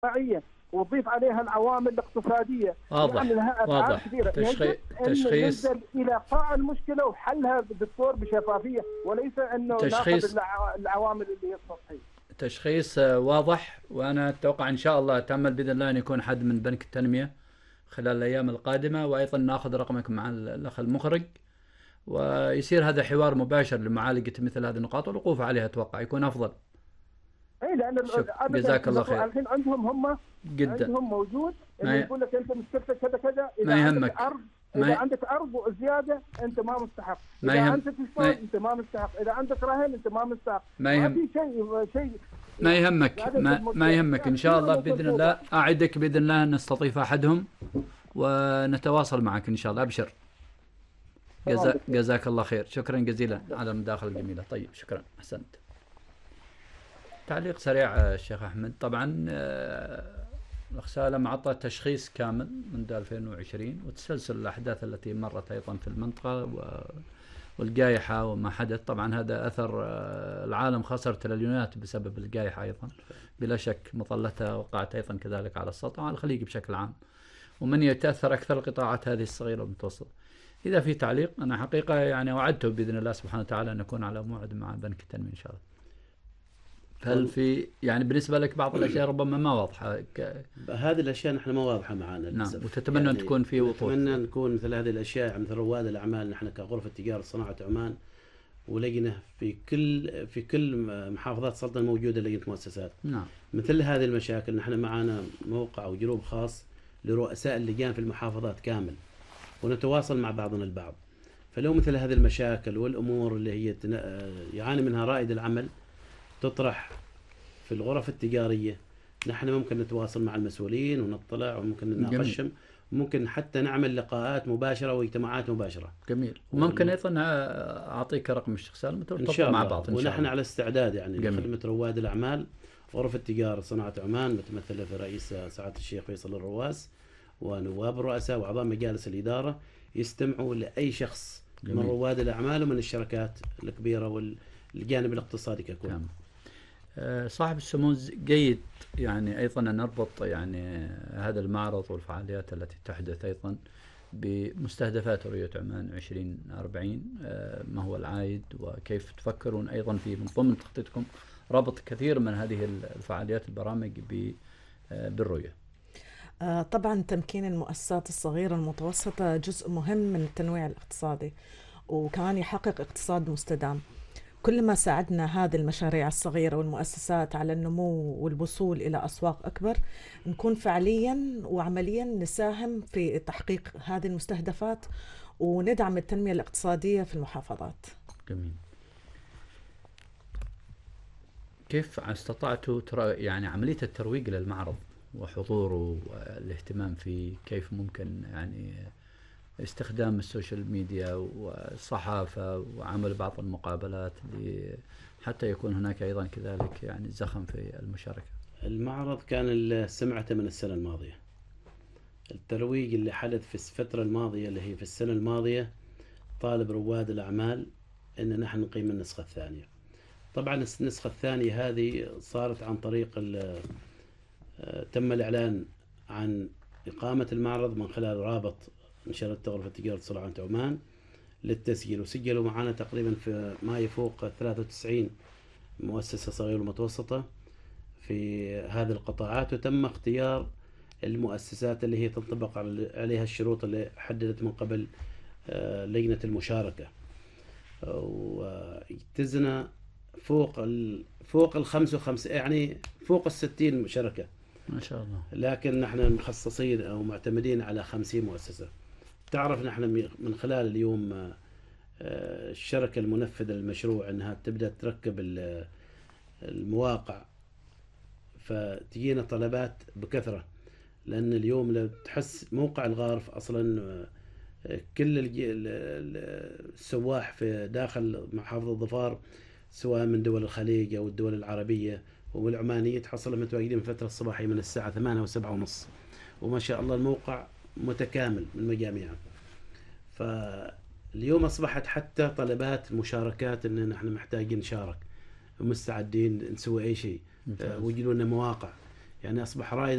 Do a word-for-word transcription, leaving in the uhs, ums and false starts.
الاجتماعيه وتضيف عليها العوامل الاقتصاديه، واضح يعني لها ابعاد واضح. كبيره. تشخي... ان تشخيص ننزل الى قاع المشكله وحلها دكتور بشفافيه، وليس انه ناخذ تشخيص الع- العوامل اللي هي السطحيه. تشخيص آه، واضح. وانا اتوقع ان شاء الله تامل باذن الله ان يكون حد من بنك التنميه خلال الايام القادمه، وايضا ناخذ رقمك مع الاخ المخرج، ويصير هذا حوار مباشر لمعالجه مثل هذه النقاط والوقوف عليها. اتوقع يكون افضل. اي لان ال- شكرا، ابدا جزاك الله خير. الحين عندهم هم جدا. عندهم موجود ما انه ي... يقول لك انت مشكلتك كذا كذا، اذا ما عندك يهمك. ارض ما اذا ي... عندك ارض وزياده انت ما مستحق، ما اذا يهم عندك ما, تلفون ي... انت ما مستحق، اذا عندك رهن انت ما مستحق. ما ما يهم في شيء شيء ما يهمك هذا ما, الموضوع. ما يهمك ان شاء الله كثير باذن من الله. الموضوع. اعدك باذن الله ان نستضيف احدهم ونتواصل معك ان شاء الله. ابشر. جزا... جزاك الله خير. شكرا جزيلا على المداخله الجميله. طيب شكرا، احسنت. تعليق سريع آه، الشيخ احمد. طبعا آه، الاخ سالم اعطى تشخيص كامل منذ ألفين وعشرين وتسلسل الاحداث التي مرت ايضا في المنطقه و... والجائحه وما حدث. طبعا هذا اثر آه، العالم خسر تريليونات بسبب الجائحه ايضا بلا شك. مظلتها وقعت ايضا كذلك على السلطنه وعلى الخليج بشكل عام، ومن يتاثر اكثر القطاعات هذه الصغيره والمتوسطه. اذا في تعليق انا حقيقه يعني وعدته باذن الله سبحانه وتعالى ان نكون على موعد مع بنك التنميه ان شاء الله. هل في يعني بالنسبه لك بعض الاشياء ربما ما واضحه ك... هذه الاشياء نحن ما واضحه معنا للاسف. نعم، وتتمنى يعني ان تكون في وضوح. نتمنى نكون مثل هذه الاشياء، يعني مثل رواد الاعمال. نحن كغرفه تجاره صناعه عمان ولجنه في كل في كل محافظات السلطنه موجوده لجنه مؤسسات. نعم. مثل هذه المشاكل نحن معنا موقع وجروب خاص لرؤساء اللجان في المحافظات كامل، ونتواصل مع بعضنا البعض. فلو مثل هذه المشاكل والامور اللي هي يعاني منها رائد العمل تطرح في الغرف التجاريه، نحن ممكن نتواصل مع المسؤولين ونطلع وممكن نناقشهم، وممكن حتى نعمل لقاءات مباشره واجتماعات مباشره. جميل. وممكن ايضا اعطيك رقم الشيخ سالم ان شاء الله مع بعض ان شاء ونحن الله. على استعداد يعني جميل. لخدمه رواد الاعمال. غرفه تجاره صناعه عمان متمثله في رئيس سعاده الشيخ فيصل الرواس ونواب الرؤساء واعضاء مجالس الاداره، يستمعوا لاي شخص جميل. من رواد الاعمال ومن الشركات الكبيره والجانب الاقتصادي ككل. كامل. صاحب السمو جيد يعني ايضا ان نربط يعني هذا المعرض والفعاليات التي تحدث ايضا بمستهدفات رؤية عمان عشرين أربعين. ما هو العائد وكيف تفكرون ايضا في من ضمن تخطيطكم ربط كثير من هذه الفعاليات البرامج بالرؤية؟ طبعا تمكين المؤسسات الصغيرة المتوسطة جزء مهم من التنويع الاقتصادي، وكمان يحقق اقتصاد مستدام. كلما ساعدنا هذه المشاريع الصغيرة والمؤسسات على النمو والوصول إلى أسواق أكبر، نكون فعليا وعمليا نساهم في تحقيق هذه المستهدفات وندعم التنمية الاقتصادية في المحافظات. جميل. كيف استطعتوا ترى يعني عملية الترويج للمعرض وحضوره والاهتمام فيه؟ كيف ممكن يعني استخدام السوشيال ميديا والصحافة وعمل بعض المقابلات حتى يكون هناك أيضا كذلك يعني زخم في المشاركة؟ المعرض كان سمعته من السنة الماضية. الترويج اللي حدث في الفترة الماضية اللي هي في السنة الماضية طالب رواد الأعمال أن نحن نقيم النسخة الثانية. طبعا النسخة الثانية هذه صارت عن طريق تم الإعلان عن إقامة المعرض من خلال رابط نشرت غرفة تجارة صناعة عمان للتسجيل، وسجلوا معنا تقريبا في ما يفوق ثلاثة وتسعين مؤسسة صغيرة ومتوسطة في هذه القطاعات، وتم اختيار المؤسسات اللي هي تنطبق عليها الشروط اللي حددت من قبل لجنة المشاركة، وتزنى فوق ال فوق الخمسة وخمسين يعني فوق الستين شركة ما شاء الله. لكن نحن مخصصين أو معتمدين على خمسين مؤسسة. تعرف نحن من خلال اليوم الشركة المنفذة للمشروع أنها تبدأ تركب المواقع، فتجينا طلبات بكثرة، لأن اليوم لو تحس موقع الغارف أصلا كل السواح في داخل محافظة الظفار سواء من دول الخليج أو الدول العربية والعمانية تحصل متواجدين في الفترة الصباحية من الساعة ثمانية وسبعة ونص، وما شاء الله الموقع متكامل من مجاميعه. فاليوم أصبحت حتى طلبات مشاركات إن نحن محتاجين نشارك ومستعدين نسوي أي شيء، وجدوا لنا مواقع. يعني أصبح رائد